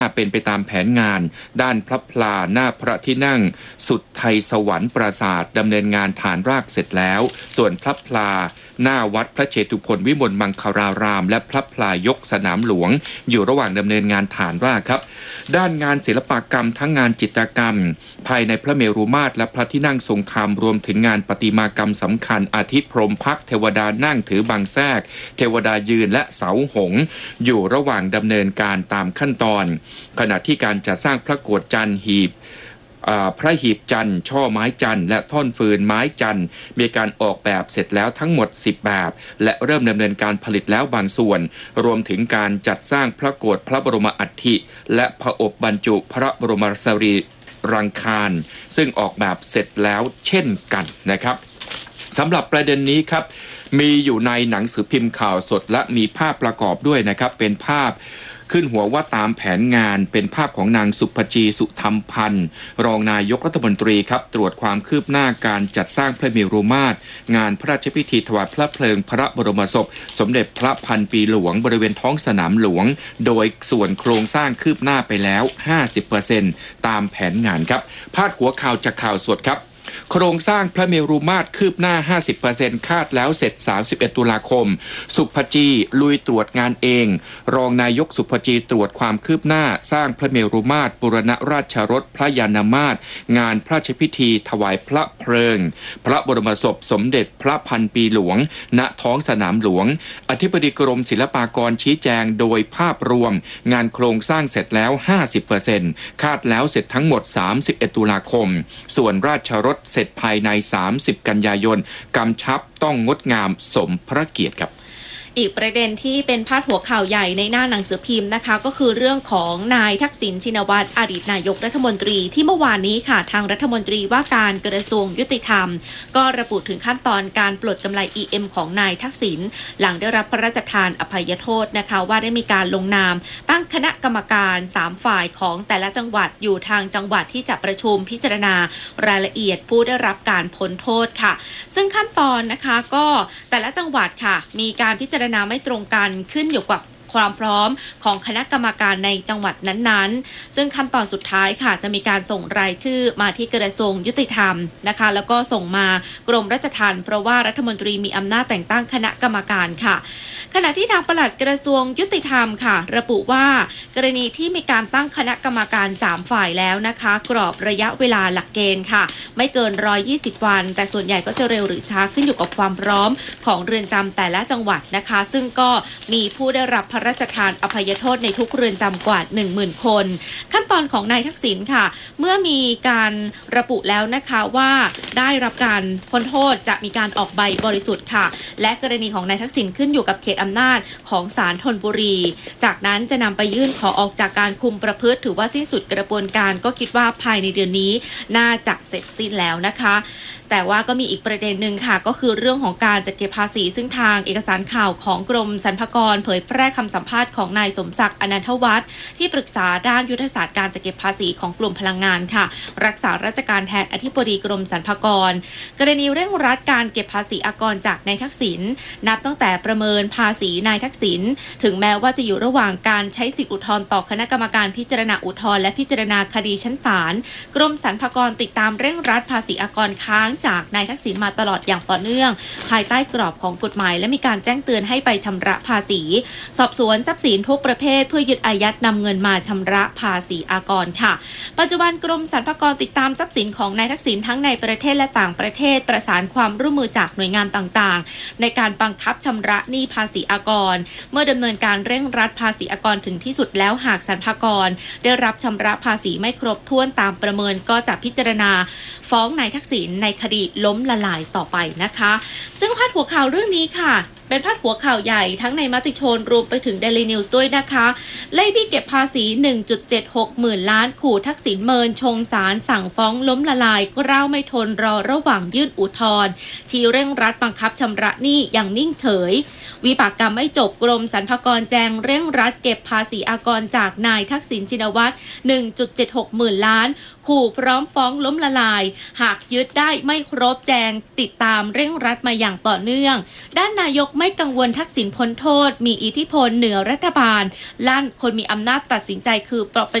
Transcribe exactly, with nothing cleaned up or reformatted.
เป็นไปตามแผนงานด้านพระพลาหน้าพระที่นั่งสุดไทยสวรรค์ปราสาทดำเนินงานฐานรากเสร็จแล้วส่วนพระพลาหน้าวัดพระเชตุพนวิมลมังคารารามและพระพลายกสนามหลวงอยู่ระหว่างดำเนินงานฐานรากครับด้านงานศิลปกรรมทั้งงานจิตรกรรมภายในพระเมรุมาตรและพระที่นั่งทรงธรรมรวมถึงงานประติมากรรมสำคัญอาทิพรหมพักเทวดานั่งถือบางแทรกเทวดายืนและเสาหงส์อยู่ระหว่างดำเนินการตามขั้นตอนขณะที่การจัดสร้างพระโกฐจันทร์หีบพระหีบจันทร์ช่อไม้จันทร์และท่อนฟืนไม้จันทร์มีการออกแบบเสร็จแล้วทั้งหมดสิบแบบและเริ่มดำเนินการผลิตแล้วบางส่วนรวมถึงการจัดสร้างพระโกฐพระบรมอัฐิและผอบบรรจุพระบรมสรีรังคารซึ่งออกแบบเสร็จแล้วเช่นกันนะครับสำหรับประเด็นนี้ครับมีอยู่ในหนังสือพิมพ์ข่าวสดและมีภาพประกอบด้วยนะครับเป็นภาพขึ้นหัวว่าตามแผนงานเป็นภาพของนางสุภจีสุธรรมพันธ์รองนายกรัฐมนตรีครับตรวจความคืบหน้าการจัดสร้างพระเมรุมาตรงานพระราชพิธีถวายพระเพลิงพระบรมศพสมเด็จพระพันปีหลวงบริเวณท้องสนามหลวงโดยส่วนโครงสร้างคืบหน้าไปแล้ว ห้าสิบเปอร์เซ็นต์ ตามแผนงานครับพาดหัวข่าวจากข่าวสดครับโครงสร้างพระเมรุมาตรคืบหน้า ห้าสิบเปอร์เซ็นต์ คาดแล้วเสร็จสามสิบเอ็ดตุลาคมสุภจีลุยตรวจงานเองรองนายกสุภจีตรวจความคืบหน้าสร้างพระเมรุมาตรบูรณราชรถพระยานมาตรงานพระราชพิธีถวายพระเพลิงพระบรมศพสมเด็จพระพันปีหลวงณท้องสนามหลวงอธิบดีกรมศิลปากรชี้แจงโดยภาพรวมงานโครงสร้างเสร็จแล้ว ห้าสิบเปอร์เซ็นต์ คาดแล้วเสร็จทั้งหมดสามสิบเอ็ดตุลาคมส่วนราชรถเสร็จภายในสามสิบกันยายนกำชับต้องงดงามสมพระเกียรติครับอีกประเด็นที่เป็นพาดหัวข่าวใหญ่ในหน้าหนังสือพิมพ์นะคะก็คือเรื่องของนายทักษิณชินวัตรอดีตนายกรัฐมนตรีที่เมื่อวานนี้ค่ะทางรัฐมนตรีว่าการกระทรวงยุติธรรมก็ระบุถึงขั้นตอนการปลดกำไร อี เอ็ม ของนายทักษิณหลังได้รับพระราชทานอภัยโทษนะคะว่าได้มีการลงนามตั้งคณะกรรมการสามฝ่ายของแต่ละจังหวัดอยู่ทางจังหวัดที่จะประชุมพิจารณารายละเอียดผู้ได้รับการพ้นโทษค่ะซึ่งขั้นตอนนะคะก็แต่ละจังหวัดค่ะมีการพิจารณาไม่ตรงกันขึ้นอยู่กับความพร้อมของคณะกรรมการในจังหวัดนั้นๆซึ่งขั้นตอนสุดท้ายค่ะจะมีการส่งรายชื่อมาที่กระทรวงยุติธรรมนะคะแล้วก็ส่งมากรมราชทัณฑ์เพราะว่ารัฐมนตรีมีอำนาจแต่งตั้งคณะกรรมการค่ะขณะที่ทางปลัดกระทรวงยุติธรรมค่ะระบุว่ากรณีที่มีการตั้งคณะกรรมการสามฝ่ายแล้วนะคะกรอบระยะเวลาหลักเกณฑ์ค่ะไม่เกินหนึ่งร้อยยี่สิบวันแต่ส่วนใหญ่ก็จะเร็วหรือช้าขึ้นอยู่กับความพร้อมของเรือนจำแต่ละจังหวัดนะคะซึ่งก็มีผู้ได้รับพระราชทานอภัยโทษในทุกเรือนจำกว่า หนึ่งหมื่น คนขั้นตอนของนายทักษิณค่ะเมื่อมีการระบุแล้วนะคะว่าได้รับการพ้นโทษจะมีการออกใบบริสุทธิ์ค่ะและกรณีของนายทักษิณขึ้นอยู่กับเขตอำนาจของศาลธนบุรีจากนั้นจะนำไปยื่นขอออกจากการคุมประพฤติถือว่าสิ้นสุดกระบวนการก็คิดว่าภายในเดือนนี้น่าจะเสร็จสิ้นแล้วนะคะแต่ว่าก็มีอีกประเด็นหนึ่งค่ะก็คือเรื่องของการจัดเก็บภาษีซึ่งทางเอกสารข่าวของกรมสรรพากรเผยแพร่คำสัมภาษณ์ของนายสมศักดิ์อนันทวัฒน์ที่ปรึกษาด้านยุทธศาสตร์การจัดเก็บภาษีของกลุ่มพลังงานค่ะรักษาราชการแทนอธิบดีกรมสรรพากรกรณีเร่งรัดการเก็บภาษีอากรจากนายทักษิณนับตั้งแต่ประเมินภาษีนายทักษิณถึงแม้ว่าจะอยู่ระหว่างการใช้สิทธิอุทธรณ์ต่อคณะกรรมการพิจารณาอุทธรณ์และพิจารณาคดีชั้นศาลกรมสรรพากรติดตามเร่งรัดภาษีอากรค้างจากนายทักษิณมาตลอดอย่างต่อเนื่องภายใต้กรอบของกฎหมายและมีการแจ้งเตือนให้ไปชำระภาษีสอบสวนทรัพย์สินทุกประเภทเพื่อยึดอายัดนำเงินมาชำระภาษีอากรค่ะปัจจุบันกรมสรรพากรติดตามทรัพย์สินของนายทักษิณทั้งในประเทศและต่างประเทศประสานความร่วมมือจากหน่วยงานต่างๆในการบังคับชำระหนี้ภาษีอากรเมื่อดำเนินการเร่งรัดภาษีอากรถึงที่สุดแล้วหากสรรพากรได้รับชำระภาษีไม่ครบถ้วนตามประเมินก็จะพิจารณาฟ้องนายทักษิณในคดีล้มละลายต่อไปนะคะซึ่งพาดหัวข่าวเรื่องนี้ค่ะเป็นพาดหัวข่าวใหญ่ทั้งในมติชนรวมไปถึง Daily News ด้วยนะคะไล่บี้เก็บภาษี หนึ่งจุดเจ็ดหก หมื่นล้านขู่ทักษิณเมินชงศาลสั่งฟ้องล้มละลายกล้าวไม่ทนรอระหว่างยื่นอุทธรณ์ชี้เร่งรัดบังคับชำระหนี้อย่างนิ่งเฉยวิบากกรรมไม่จบกรมสรรพากรแจงเร่งรัดเก็บภาษีอากรจากนายทักษิณชินวัตร หนึ่งจุดเจ็ดหก หมื่นล้านขู่พร้อมฟ้องล้มละลายหากยึดได้ไม่ครบแจงติดตามเร่งรัดมาอย่างต่อเนื่องด้านนายกไม่กังวลทักษิณพ้นโทษมีอิทธิพลคนเหนือรัฐบาลลั่นคนมีอำนาจตัดสินใจคือปป